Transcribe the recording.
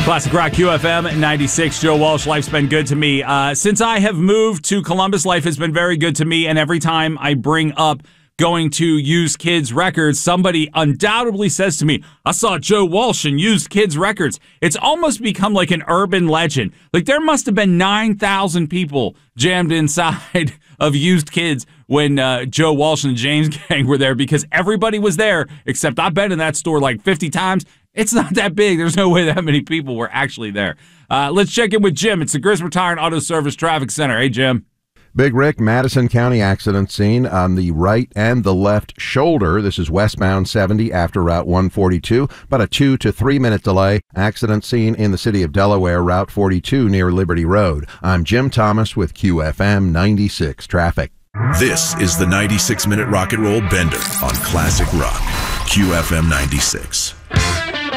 Classic Rock QFM 96. Joe Walsh, life's been good to me. Since I have moved to Columbus, life has been very good to me. And every time I bring up going to Used Kids Records, somebody undoubtedly says to me, I saw Joe Walsh in Used Kids Records. It's almost become like an urban legend. Like there must have been 9,000 people jammed inside of Used Kids when Joe Walsh and the James Gang were there, because everybody was there, except I've been in that store like 50 times. It's not that big. There's no way that many people were actually there. Let's check in with Jim. It's the Griswold Tire and Auto Service Traffic Center. Hey, Jim. Big Rick, Madison County accident scene on the right and the left shoulder. This is westbound 70 after Route 142. About a 2 to 3 minute delay. Accident scene in the city of Delaware, Route 42 near Liberty Road. I'm Jim Thomas with QFM 96 Traffic. This is the 96-minute rock and roll bender on Classic Rock, QFM 96.